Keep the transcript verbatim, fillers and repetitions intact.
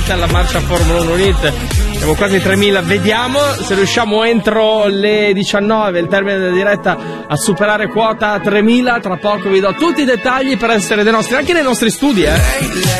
iscritti alla marcia Formula uno Unite. Siamo quasi tremila, vediamo se riusciamo entro le diciannove, il termine della diretta, a superare quota tremila. Tra poco vi do tutti i dettagli per essere dei nostri, anche nei nostri studi, eh.